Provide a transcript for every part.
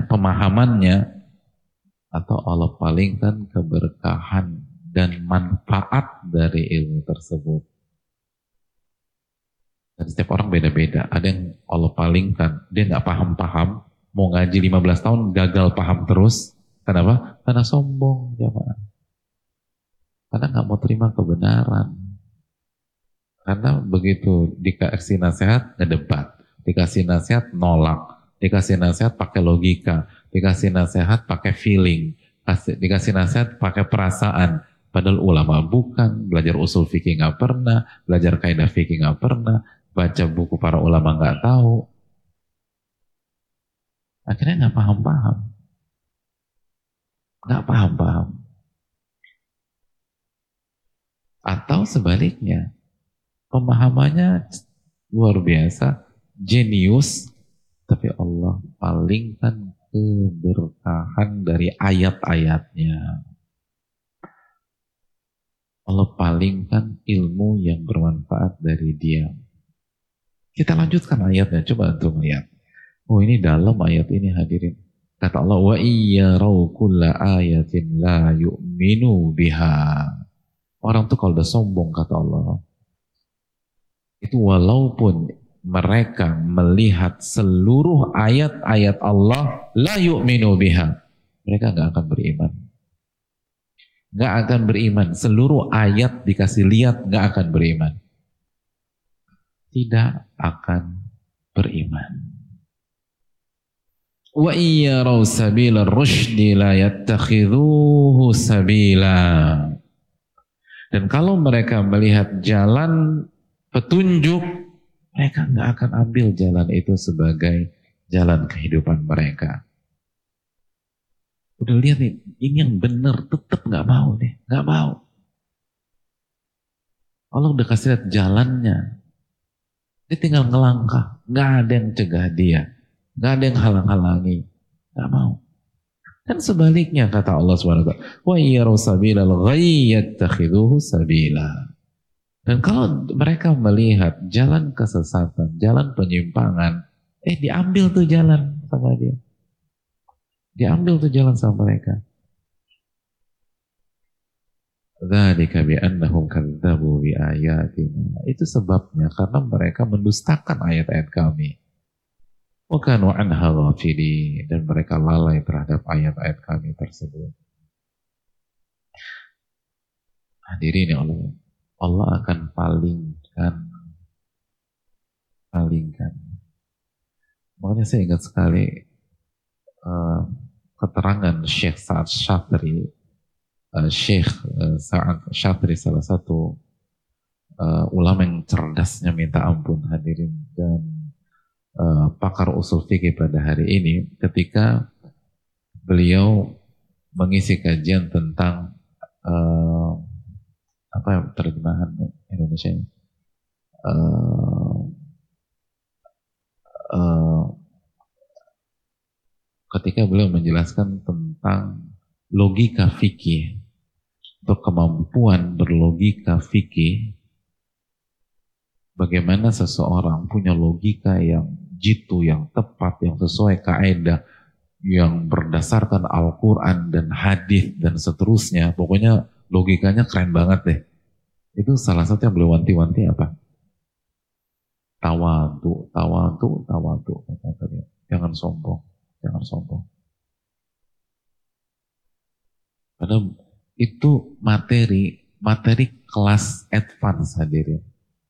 pemahamannya, atau Allah palingkan keberkahan dan manfaat dari ilmu tersebut. Dan setiap orang beda-beda. Ada yang Allah palingkan, dia nggak paham-paham, mau ngaji 15 tahun gagal paham terus. Kenapa? Karena sombong, jamaah. Karena nggak mau terima kebenaran. Karena begitu dikasih nasihat, ngedebat. Dikasih nasihat, nolak. Dikasih nasihat pakai logika. Dikasih nasihat pakai feeling. Dikasih nasihat pakai perasaan. Padahal ulama bukan. Belajar usul fikih nggak pernah. Belajar kaidah fikih nggak pernah. Baca buku para ulama nggak tahu. Akhirnya nggak paham-paham. Nggak paham-paham. Atau sebaliknya, pemahamannya luar biasa, jenius, tapi Allah palingkan keberkahan dari ayat-ayatnya. Allah palingkan ilmu yang bermanfaat dari dia. Kita lanjutkan ayatnya, coba untuk melihat. Oh, ini dalam ayat ini hadirin. Kata Allah, wa iyyarau kulla ayatin la yu'minu biha. Orang tuh kalau udah sombong, kata Allah, itu walaupun mereka melihat seluruh ayat-ayat Allah, la yu'minu biha, mereka nggak akan beriman. Nggak akan beriman. Seluruh ayat dikasih lihat, nggak akan beriman. Tidak akan beriman. Wa iyyaraw sabila rusydi la yattakhidhuhu sabila. Dan kalau mereka melihat jalan petunjuk, mereka nggak akan ambil jalan itu sebagai jalan kehidupan mereka. Udah lihat nih, ini yang benar, tetap nggak mau nih, nggak mau. Allah udah kasih lihat jalannya, dia tinggal ngelangkah, nggak ada yang cegah dia, nggak ada yang halang-halangi, nggak mau. Dan sebaliknya kata Allah SWT, wa iyyaru sabilal ghayy yattakhidhuhu sabila. Dan kalau mereka melihat jalan kesesatan, jalan penyimpangan, diambil tuh jalan sama dia. Diambil tuh jalan sama mereka. Dzalika bi annahum kadzdzabu bi ayatina. Itu sebabnya karena mereka mendustakan ayat-ayat kami. Wa kanu anha ghafilin, dan mereka lalai terhadap ayat-ayat kami tersebut. Hadirin ya Allah, Allah akan palingkan. Makanya saya ingat sekali keterangan Syekh Sa'ad Syatri, Sa'ad Syatri salah satu ulama yang cerdasnya minta ampun, hadirin, dan pakar usul fikih pada hari ini, ketika beliau mengisi kajian tentang apa terjemahan Indonesia ini? Ketika beliau menjelaskan tentang logika fikih, untuk kemampuan berlogika fikih, bagaimana seseorang punya logika yang jitu, yang tepat, yang sesuai kaidah, yang berdasarkan Al-Quran dan hadis dan seterusnya. Pokoknya logikanya keren banget deh. Itu salah satu yang beliau wanti-wanti apa? Tawadu. Jangan sombong. Padahal itu materi kelas advance, hadirin.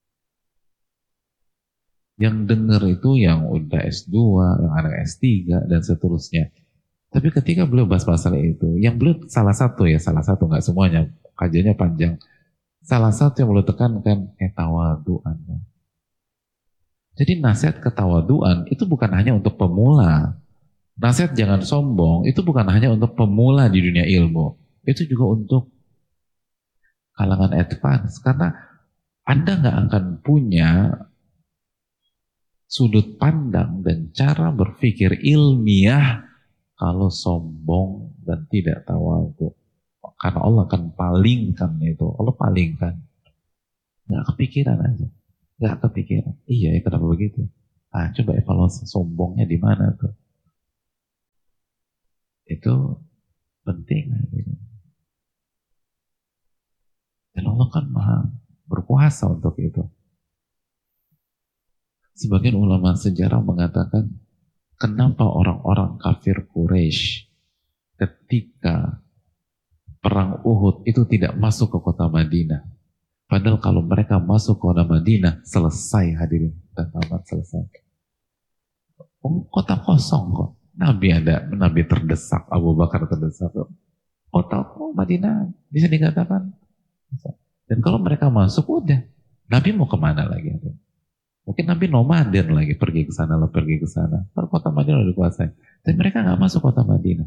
Yang dengar itu yang udah S2, yang anak S3 dan seterusnya. Tapi ketika beliau bahas masalah itu, yang beliau salah satu, nggak semuanya, kajiannya panjang. Salah satu yang beliau tekankan, tawadu'an. Jadi nasihat ketawaduan itu bukan hanya untuk pemula. Nasihat jangan sombong itu bukan hanya untuk pemula di dunia ilmu. Itu juga untuk kalangan advance. Karena Anda nggak akan punya sudut pandang dan cara berpikir ilmiah kalau sombong dan tidak tawadu. Karena Allah akan palingkan itu. Allah palingkan. Nggak kepikiran aja. Nggak kepikiran. Iya ya, kenapa begitu? Coba evaluasi sombongnya di mana tuh? itu penting. Dan Allah kan maha berkuasa untuk itu. Sebagian ulama sejarah mengatakan, kenapa orang-orang kafir Quraisy ketika perang Uhud itu tidak masuk ke kota Madinah? Padahal kalau mereka masuk ke kota Madinah, selesai hadirin. Dan tamat selesai. Kota kosong kok. Nabi terdesak, Abu Bakar terdesak. Kota Madinah bisa dikatakan. Dan kalau mereka masuk, udah. Nabi mau kemana lagi? Mungkin Nabi nomaden lagi, pergi ke sana, pergi ke sana. Kota Madinah udah dikuasai. Dan mereka nggak masuk kota Madinah.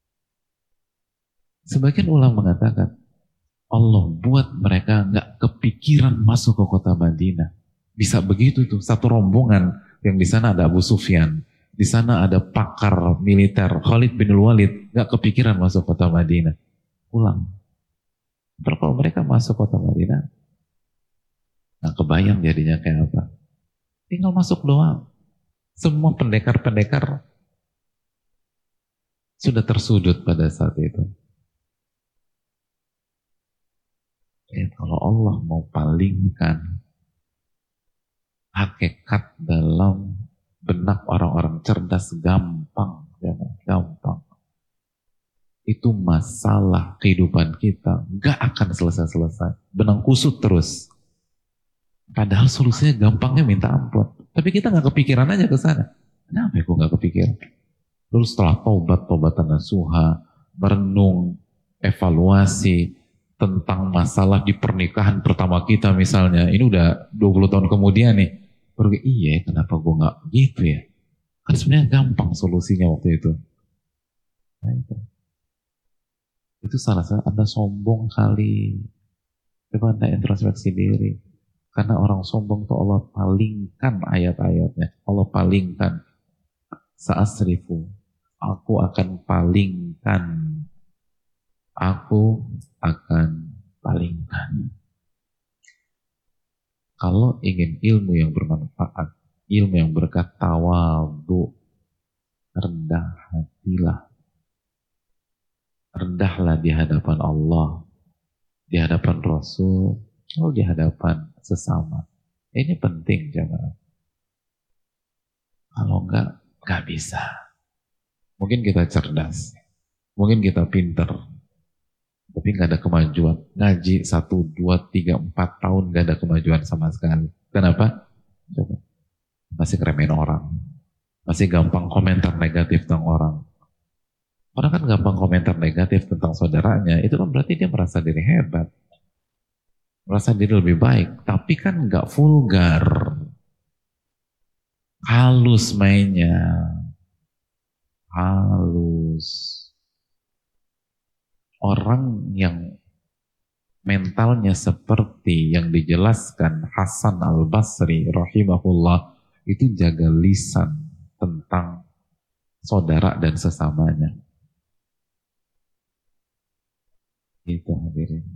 Sebagian ulama mengatakan, Allah buat mereka nggak kepikiran masuk ke kota Madinah. Bisa begitu tuh, satu rombongan yang di sana ada Abu Sufyan, di sana ada pakar militer Khalid bin Walid, nggak kepikiran masuk kota Madinah. Pulang. Terus kalau mereka masuk kota Madinah, nah kebayang jadinya kayak apa? Tinggal masuk doang. Semua pendekar-pendekar sudah tersudut pada saat itu. Ya, kalau Allah mau palingkan hakikat dalam benak orang-orang cerdas, gampang. Gampang. Itu masalah kehidupan kita gak akan selesai-selesai. Benang kusut terus. Padahal solusinya gampangnya minta ampun. Tapi kita gak kepikiran aja ke sana. Kenapa aku gak kepikiran? Lalu setelah taubat-taubatan nasuha, merenung, evaluasi tentang masalah di pernikahan pertama kita misalnya. Ini udah 20 tahun kemudian nih. Baru iya kenapa gue gak gitu ya? Kan sebenarnya gampang solusinya waktu itu. Nah, itu salah satu Anda sombong kali. Coba Anda introspeksi diri. Karena orang sombong tuh Allah palingkan ayat-ayatnya. Allah palingkan. Sa'asrifu. Aku akan palingkan. Aku akan palingkan. Kalau ingin ilmu yang bermanfaat, ilmu yang berkat, tawadhu, rendah hatilah. Rendahlah di hadapan Allah, di hadapan Rasul, atau di hadapan sesama. Ini penting jemaah. Kalau enggak bisa. Mungkin kita cerdas, mungkin kita pinter, tapi nggak ada kemajuan. Ngaji 1, 2, 3, 4 tahun nggak ada kemajuan sama sekali. Kenapa? Coba. Masih keremehin orang, masih gampang komentar negatif tentang orang. Orang kan gampang komentar negatif tentang saudaranya, itu kan berarti dia merasa diri hebat. Merasa diri lebih baik, tapi kan nggak vulgar. Halus mainnya. Halus. Orang yang mentalnya seperti yang dijelaskan Hasan Al-Basri rahimahullah, itu jaga lisan tentang saudara dan sesamanya. Itu hadirin.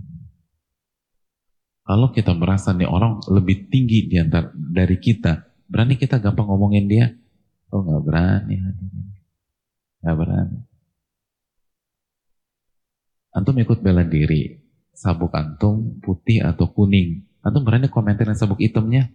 Kalau kita merasa nih orang lebih tinggi dari kita, berani kita gampang ngomongin dia? Oh nggak berani hadirin. Nggak berani. Antum ikut bela diri, sabuk antum putih atau kuning, antum berani komentarin sabuk hitamnya?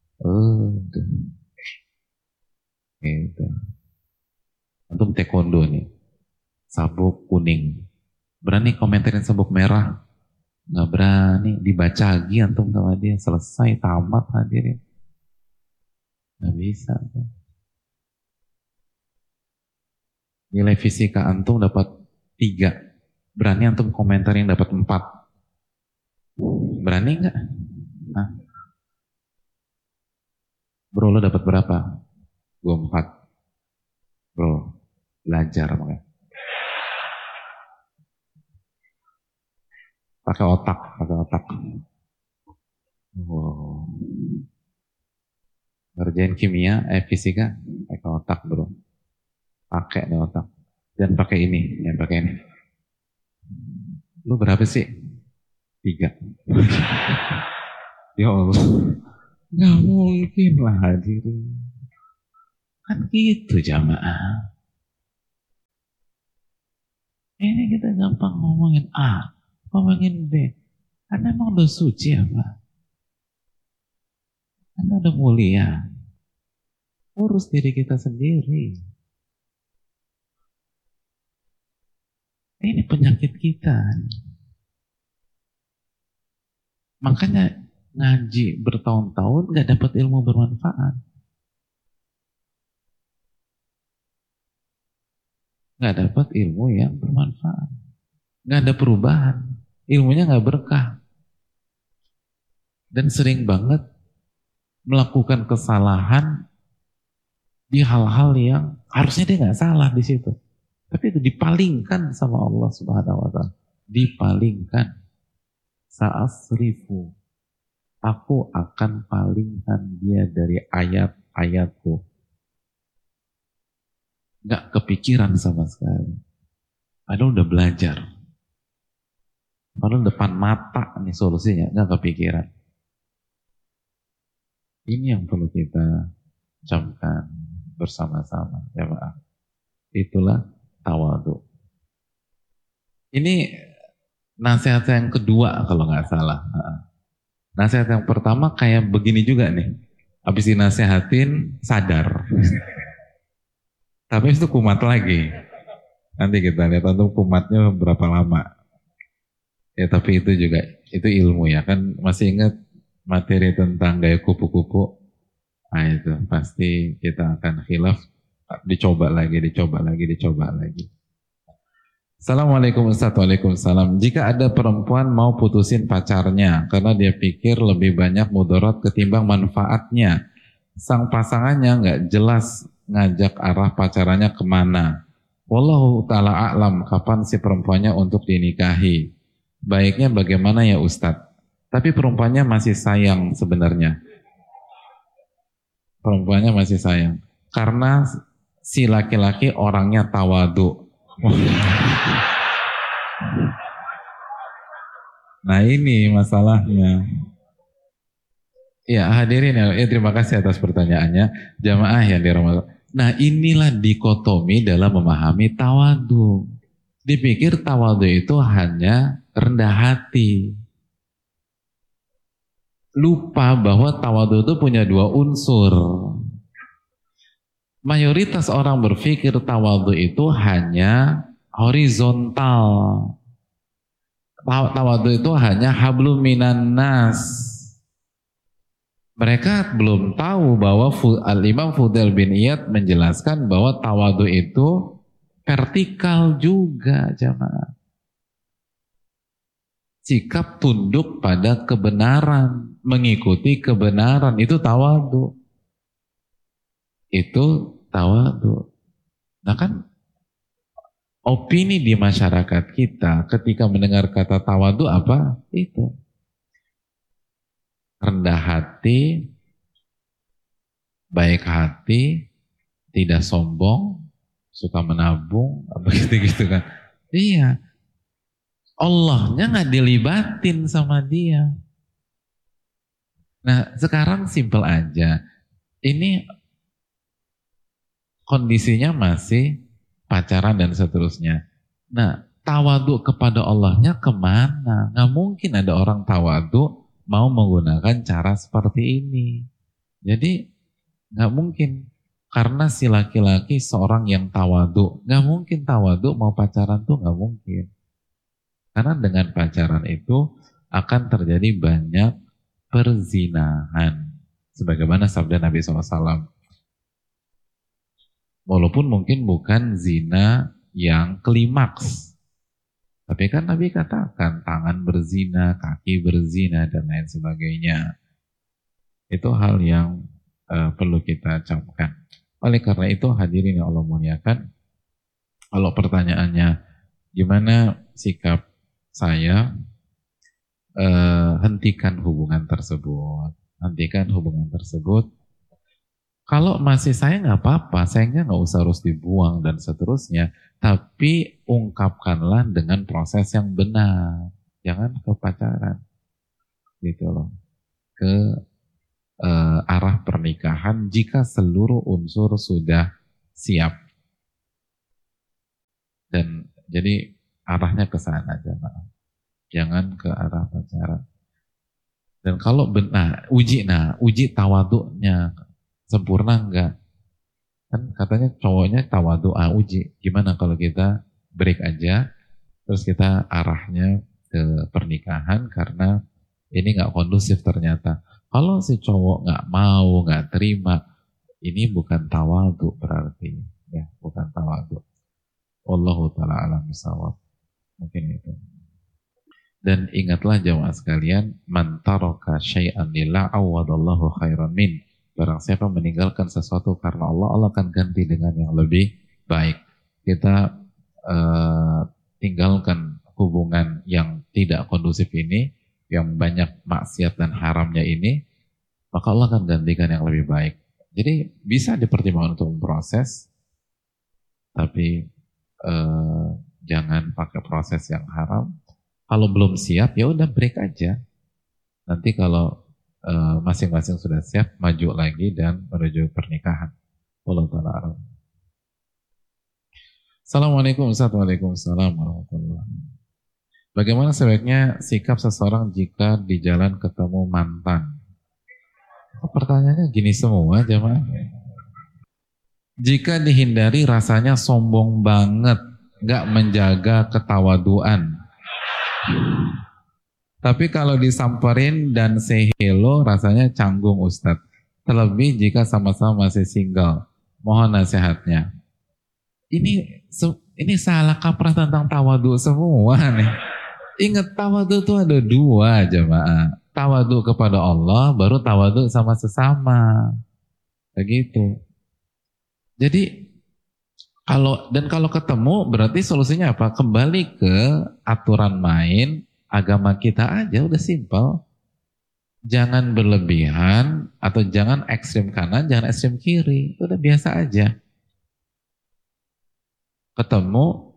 Gitu. Antum taekwondo nih, sabuk kuning, berani komentarin sabuk merah? Nggak berani, dibaca lagi antum sama dia, selesai, tamat hadirin. Nggak bisa. Nilai fisika antum dapat 3, berani antum komentarin dapat 4. Berani nggak? Nah. Bro, lo dapat berapa? Gue 4. Bro, belajar makanya. Pakai otak. Wow. Ngerjain kimia, fisika, pakai otak bro. Pakai nih otak. Dan pakai ini, pakai ini. Lu berapa sih? 3. Ya Allah. Nggak mungkin lah hadirin. Kan gitu jamaah. Ini kita gampang ngomongin A, ngomongin B. Anda emang udah suci apa? Anda udah mulia. Urus diri kita sendiri. Ini penyakit kita. Makanya ngaji bertahun-tahun gak dapat ilmu bermanfaat. Gak dapat ilmu yang bermanfaat. Gak ada perubahan. Ilmunya gak berkah. Dan sering banget melakukan kesalahan di hal-hal yang harusnya dia gak salah di situ. Tapi itu dipalingkan sama Allah Subhanahu wa Ta'ala. Dipalingkan. Sa'asrifu. Aku akan palingkan dia dari ayat-ayatku. Gak kepikiran sama sekali. Padahal udah belajar. Padahal depan mata nih solusinya. Gak kepikiran. Ini yang perlu kita camkan bersama-sama. Ya Pak. Itulah tawadu. Ini nasihat yang kedua kalau nggak salah. Nasihat yang pertama kayak begini juga nih. Habis dinasehatin sadar. Tapi itu kumat lagi. Nanti kita lihat untuk kumatnya berapa lama. Ya tapi itu juga, itu ilmu ya. Kan masih ingat materi tentang gaya kupu-kupu? Nah itu pasti kita akan khilaf. Dicoba lagi. Assalamualaikum Ustaz. Waalaikumsalam. Jika ada perempuan mau putusin pacarnya karena dia pikir lebih banyak mudarat ketimbang manfaatnya, sang pasangannya nggak jelas ngajak arah pacarannya kemana. Wallahu ta'ala a'lam kapan si perempuannya untuk dinikahi. Baiknya bagaimana ya Ustadz? Tapi perempuannya masih sayang sebenarnya. Perempuannya masih sayang. Karena si laki-laki orangnya tawadu. Nah ini masalahnya. Ya hadirin ya, terima kasih atas pertanyaannya. Jamaah yang dirahmati. Nah inilah dikotomi dalam memahami tawadu. Dipikir tawadu itu hanya rendah hati. Lupa bahwa tawadu itu punya dua unsur. Mayoritas orang berpikir tawadu itu hanya horizontal. Tawadu itu hanya hablum minan nas. Mereka belum tahu bahwa Al-Imam Fudail bin Iyad menjelaskan bahwa tawadu itu vertikal juga, jamaah. Sikap tunduk pada kebenaran, mengikuti kebenaran, itu tawadu. Itu tawadu. Nah kan opini di masyarakat kita ketika mendengar kata tawadu apa? Itu. Rendah hati, baik hati, tidak sombong, suka menabung, apa gitu-gitu kan. Iya. Allahnya nggak dilibatin sama dia. Nah sekarang simpel aja. Ini kondisinya masih pacaran dan seterusnya. Nah tawadu kepada Allahnya kemana? Nggak mungkin ada orang tawadu mau menggunakan cara seperti ini. Jadi nggak mungkin. Karena si laki-laki seorang yang tawadu. Nggak mungkin tawadu mau pacaran tuh nggak mungkin. Karena dengan pacaran itu akan terjadi banyak perzinahan. Sebagaimana sabda Nabi SAW. Walaupun mungkin bukan zina yang klimaks. Tapi kan Nabi katakan tangan berzina, kaki berzina, dan lain sebagainya. Itu hal yang perlu kita camkan. Oleh karena itu hadirin yang Allah muliakan, kalau pertanyaannya gimana sikap saya, hentikan hubungan tersebut. Hentikan hubungan tersebut. Kalau masih sayang nggak apa-apa, sayangnya nggak usah harus dibuang dan seterusnya. Tapi ungkapkanlah dengan proses yang benar. Jangan ke pacaran. Gitu loh. Ke arah pernikahan jika seluruh unsur sudah siap. Dan jadi arahnya ke sana jemaah. Jangan ke arah pacaran. Dan kalau benar, uji tawaduknya sempurna enggak? Kan katanya cowoknya tawadu, uji. Gimana kalau kita break aja, terus kita arahnya ke pernikahan karena ini nggak kondusif ternyata. Kalau si cowok nggak mau, nggak terima, ini bukan tawadu berarti, ya bukan tawadu. Wallahu ta'ala alam bisawab. Mungkin itu. Dan ingatlah jamaah sekalian, man taraka syai'an lillah awadallahu khairan min. Barang siapa meninggalkan sesuatu karena Allah, Allah akan ganti dengan yang lebih baik. Kita tinggalkan hubungan yang tidak kondusif ini, yang banyak maksiat dan haramnya ini, maka Allah akan gantikan yang lebih baik. Jadi bisa dipertimbangkan untuk memproses, tapi jangan pakai proses yang haram. Kalau belum siap, ya udah break aja. Nanti kalau masing-masing sudah siap, maju lagi dan menuju pernikahan. Wallahu ta'ala a'lam. Assalamualaikum warahmatullahi wabarakatuh. Bagaimana sebaiknya sikap seseorang jika di jalan ketemu mantan? Pertanyaannya gini semua jemaah. Jika dihindari rasanya sombong banget, nggak menjaga ketawaduan. Tapi kalau disamperin dan say hello rasanya canggung Ustadz. Terlebih jika sama-sama masih single. Mohon nasihatnya. Ini salah kaprah tentang tawadu semua nih. Ingat tawadu itu ada dua jemaah. Tawadu kepada Allah, baru tawadu sama sesama. Begitu. Jadi kalau ketemu berarti solusinya apa? Kembali ke aturan main agama kita aja, udah simpel. Jangan berlebihan atau jangan ekstrem kanan, jangan ekstrem kiri. Udah biasa aja. Ketemu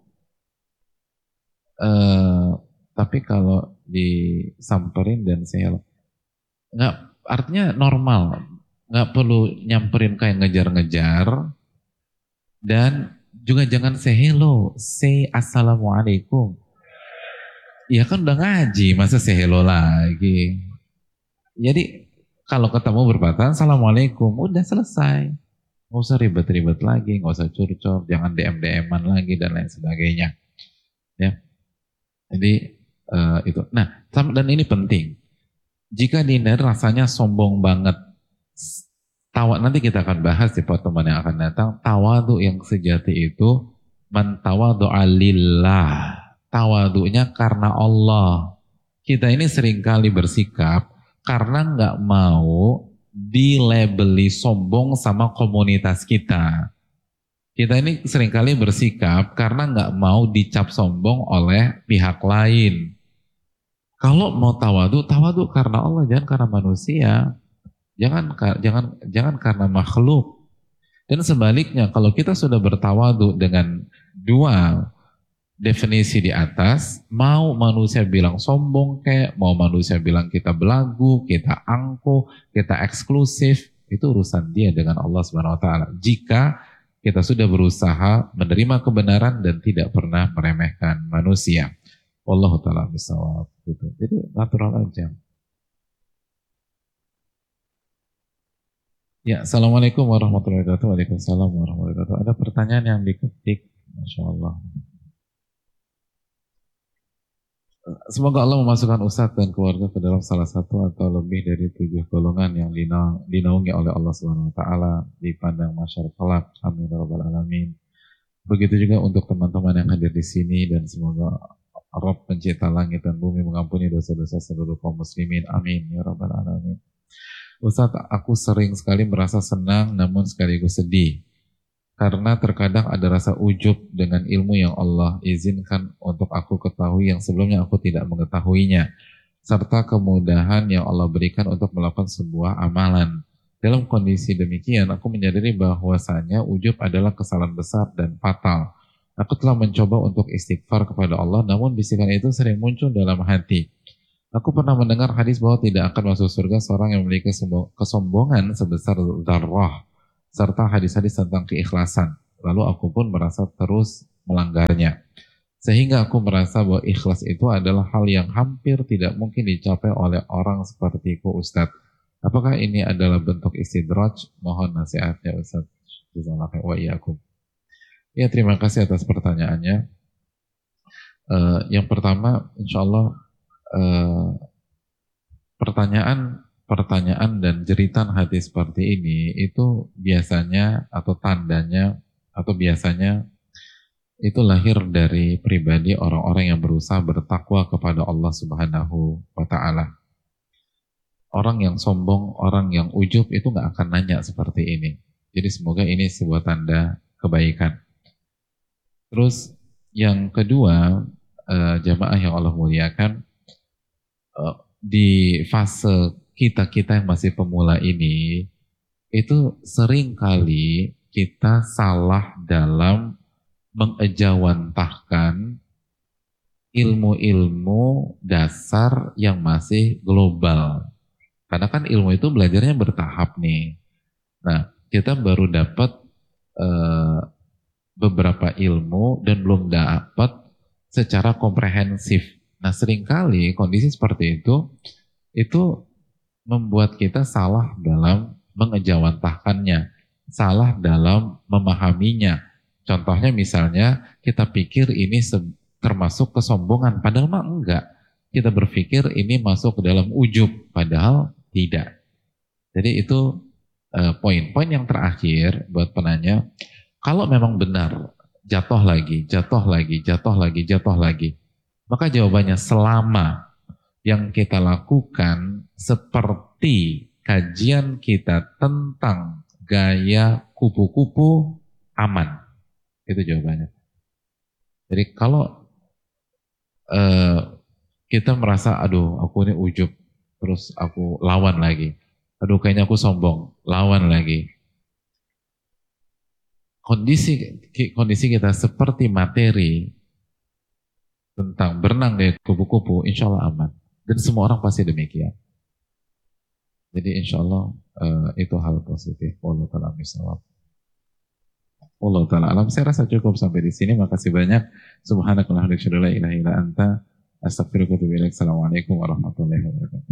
tapi kalau disamperin dan nggak, artinya normal, nggak perlu nyamperin kayak ngejar-ngejar, dan juga jangan say hello, say assalamualaikum. Ya kan udah ngaji, masa say hello lagi. Jadi kalau ketemu berpapasan, assalamualaikum, udah selesai. Nggak usah ribet-ribet lagi, nggak usah curcol, jangan DM-DM-an lagi dan lain sebagainya. Ya, jadi itu. Nah, dan ini penting. Jika dihindari rasanya sombong banget, nanti kita akan bahas di pertemuan yang akan datang. Tawadu yang sejati itu man tawadu'a lillah. Tawadunya karena Allah. Kita ini seringkali bersikap karena nggak mau dilabeli sombong sama komunitas kita. Kita ini seringkali bersikap karena nggak mau dicap sombong oleh pihak lain. Kalau mau tawadu karena Allah, jangan karena manusia. Jangan karena makhluk. Dan sebaliknya, kalau kita sudah bertawadu dengan dua definisi di atas, mau manusia bilang sombong kayak, mau manusia bilang kita belagu, kita angkuh, kita eksklusif, itu urusan dia dengan Allah Subhanahu wa taala. Jika kita sudah berusaha menerima kebenaran dan tidak pernah meremehkan manusia. Wallahu taala bisawab. Gitu. Jadi natural aja. Ya, assalamualaikum warahmatullahi wabarakatuh. Waalaikumsalam warahmatullahi wabarakatuh. Ada pertanyaan yang diketik, masya Allah. Semoga Allah memasukkan Ustadz dan keluarga ke dalam salah satu atau lebih dari 7 golongan yang dinaungi oleh Allah Subhanahu wa taala di pandang masyarakat kelak. Amin ya rabbal alamin. Begitu juga untuk teman-teman yang hadir di sini, dan semoga Rabb pencipta langit dan bumi mengampuni dosa-dosa seluruh kaum muslimin. Amin ya rabbal alamin. Ustadz, aku sering sekali merasa senang namun sekaligus sedih. Karena terkadang ada rasa ujub dengan ilmu yang Allah izinkan untuk aku ketahui yang sebelumnya aku tidak mengetahuinya. Serta kemudahan yang Allah berikan untuk melakukan sebuah amalan. Dalam kondisi demikian, aku menyadari bahwasanya ujub adalah kesalahan besar dan fatal. Aku telah mencoba untuk istighfar kepada Allah, namun bisikan itu sering muncul dalam hati. Aku pernah mendengar hadis bahwa tidak akan masuk surga seorang yang memiliki kesombongan sebesar dzarrah, serta hadis-hadis tentang keikhlasan. Lalu aku pun merasa terus melanggarnya. Sehingga aku merasa bahwa ikhlas itu adalah hal yang hampir tidak mungkin dicapai oleh orang sepertiku, Ustadz. Apakah ini adalah bentuk istidraj? Mohon nasihatnya, Ustadz. Jazakallahu wa iyyakum. Ya, terima kasih atas pertanyaannya. Yang pertama, insya Allah pertanyaan dan jeritan hati seperti ini itu biasanya atau tandanya atau biasanya itu lahir dari pribadi orang-orang yang berusaha bertakwa kepada Allah Subhanahu wa Ta'ala. Orang yang sombong, orang yang ujub itu nggak akan nanya seperti ini. Jadi semoga ini sebuah tanda kebaikan. Terus yang kedua, jamaah yang Allah muliakan, di fase kita yang masih pemula ini, itu sering kali kita salah dalam mengejawantahkan ilmu-ilmu dasar yang masih global. Karena kan ilmu itu belajarnya bertahap nih. Nah, kita baru dapat beberapa ilmu dan belum dapat secara komprehensif. Nah, seringkali kondisi seperti itu membuat kita salah dalam mengejawantahkannya, salah dalam memahaminya. Contohnya misalnya kita pikir ini termasuk kesombongan, padahal mah enggak. Kita berpikir ini masuk ke dalam ujub, padahal tidak. Jadi itu poin-poin yang terakhir buat penanya. Kalau memang benar jatuh lagi, maka jawabannya selama yang kita lakukan seperti kajian kita tentang gaya kupu-kupu, aman. Itu jawabannya. Jadi kalau kita merasa, aduh aku ini ujub, terus aku lawan lagi. Aduh kayaknya aku sombong, lawan lagi. Kondisi kita seperti materi tentang berenang dari kupu-kupu, insya Allah aman. Dan semua orang pasti demikian. Jadi insya Allah itu hal positif. Wallahu ta'ala misawab. Allah ta'ala alam. Saya rasa cukup sampai di sini. Makasih banyak. Subhanakallahumma wa bihamdika la ilaha illa anta astaghfiruka wa atubu ilaik. Assalamualaikum warahmatullahi wabarakatuh.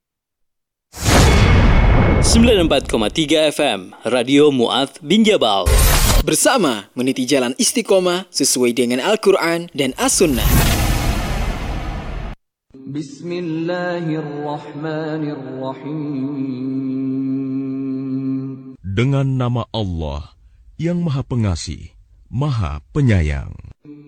94,3 FM Radio Mu'adz bin Jabal. Bersama meniti jalan istiqomah sesuai dengan Al-Quran dan As-Sunnah. Bismillahirrahmanirrahim. Dengan nama Allah yang Maha Pengasih, Maha Penyayang.